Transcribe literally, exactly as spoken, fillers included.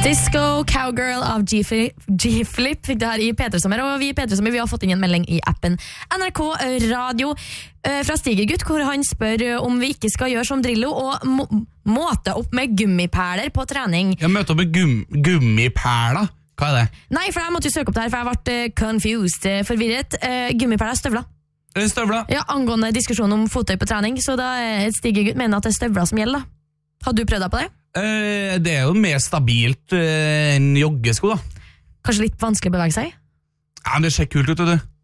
Disco Cowgirl av G-Flip fikk det her i P tre Sommer, og vi i P tre Sommer vi har fått inn en melding i appen N R K Radio fra Stigergutt, hvor han spør om vi ikke skal gjøre som Drillo og må måte opp med gummiperler på trening. Jeg møter opp med gum gummiperler? Hva er det? Nei, for jeg måtte jo søke opp det her, for jeg ble confused, forvirret. Gummiperler er støvler. Støvler? Ja, angående diskusjon om fottøy på trening, så da Stigergutt mener at det er støvler som gjelder da. Har du prøvd deg på det? Uh, det er jo mer stabilt uh, enn joggesko da. Kanskje litt vanskelig å bevege seg? Ja, men det ser kult ut, vet du.